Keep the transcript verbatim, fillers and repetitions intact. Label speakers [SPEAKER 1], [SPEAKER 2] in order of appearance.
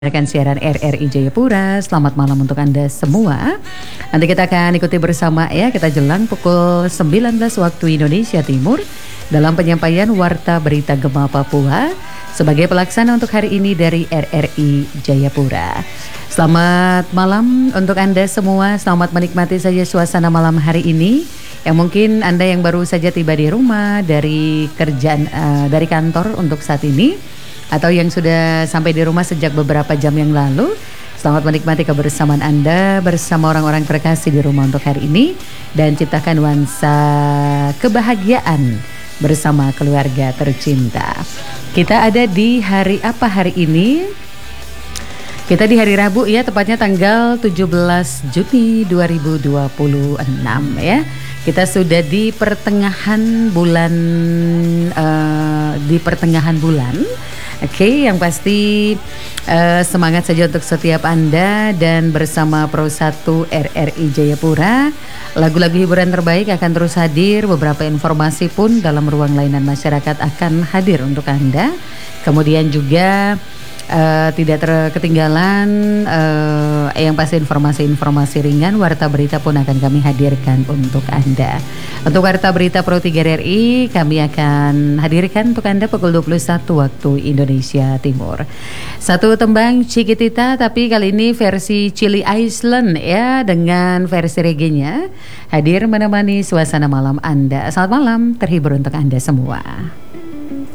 [SPEAKER 1] Rekan siaran R R I Jayapura, selamat malam untuk Anda semua. Nanti kita akan ikuti bersama ya, kita jelang pukul sembilan belas waktu Indonesia Timur dalam penyampaian Warta Berita Gema Papua sebagai pelaksana untuk hari ini dari R R I Jayapura. Selamat malam untuk Anda semua, selamat menikmati saja suasana malam hari ini. Yang mungkin Anda yang baru saja tiba di rumah dari kerjaan uh, dari kantor untuk saat ini, atau yang sudah sampai di rumah sejak beberapa jam yang lalu, selamat menikmati kebersamaan Anda bersama orang-orang terkasih di rumah untuk hari ini, dan ciptakan nuansa kebahagiaan bersama keluarga tercinta. Kita ada di hari apa hari ini? Kita di hari Rabu ya, tepatnya tanggal tujuh belas Juni dua ribu dua puluh enam ya. Kita sudah di pertengahan bulan uh, di pertengahan bulan. Oke, okay, yang pasti uh, semangat saja untuk setiap Anda, dan bersama Pro satu R R I Jayapura, lagu-lagu hiburan terbaik akan terus hadir. Beberapa informasi pun dalam ruang layanan masyarakat akan hadir untuk Anda. Kemudian juga Uh, tidak terketinggalan uh, yang pasti informasi-informasi ringan, warta berita pun akan kami hadirkan untuk Anda. Untuk warta berita Pro tiga R R I kami akan hadirkan untuk Anda pukul dua puluh satu waktu Indonesia Timur. Satu tembang Cikitita, tapi kali ini versi Chili Island ya, dengan versi reggae-nya hadir menemani suasana malam Anda. Selamat malam, terhibur untuk Anda semua.